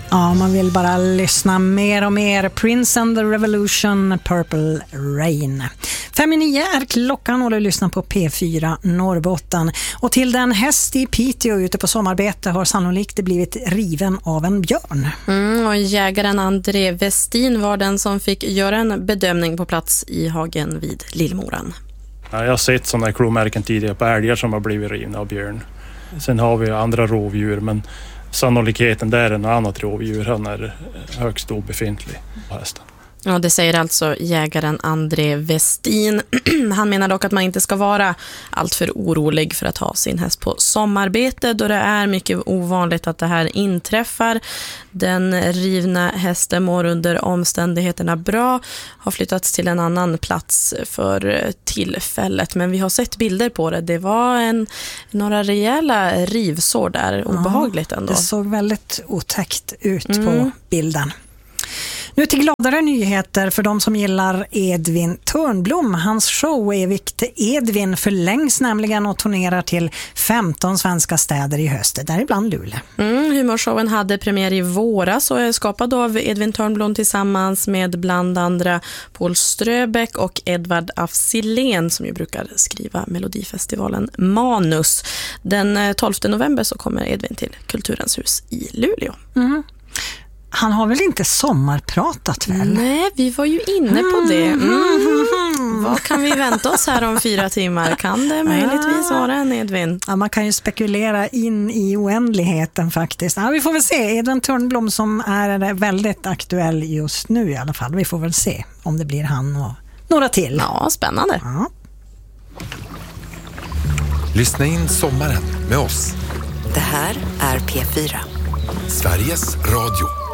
Ja, man vill bara lyssna mer och mer. Prince and the Revolution, Purple Rain. 5:09 är klockan och du lyssnar på P4 Norrbotten. Och till den häst i Piteå ute på sommarbete har sannolikt det blivit riven av en björn. Och jägaren André Westin var den som fick göra en bedömning på plats i hagen vid Lillmoran. Ja, jag har sett sådana klomärken tidigare på älgar som har blivit rivna av björn. Sen har vi andra rovdjur, men sannolikheten där är en annat rovdjur. Han är högst obefintlig på hästen. Ja, det säger alltså jägaren André Westin. Han menar dock att man inte ska vara alltför orolig för att ha sin häst på sommarbete, då det är mycket ovanligt att det här inträffar. Den rivna hästen mår under omständigheterna bra, har flyttats till en annan plats för tillfället. Men vi har sett bilder på det. Det var några rejäla rivsår där, obehagligt ändå. Det såg väldigt otäckt ut på bilden. Nu till gladare nyheter för de som gillar Edvin Törnblom. Hans show Evigt Edvin förlängs nämligen och turnerar till 15 svenska städer i höst, däribland Luleå. Humorshowen hade premiär i våras och är skapad av Edvin Törnblom tillsammans med bland andra Paul Ströbeck och Edvard af Sillén, som ju brukar skriva Melodifestivalen manus. Den 12 november så kommer Edvin till Kulturens hus i Luleå. Han har väl inte sommarpratat väl? Nej, vi var ju inne på det. Vad kan vi vänta oss här om 4 timmar? Kan det möjligtvis vara en Edvin? Ja, man kan ju spekulera in i oändligheten faktiskt. Ja, vi får väl se. Edvin Törnblom som är väldigt aktuell just nu i alla fall. Vi får väl se om det blir han och några till. Ja, spännande. Ja. Lyssna in sommaren med oss. Det här är P4. Sveriges Radio.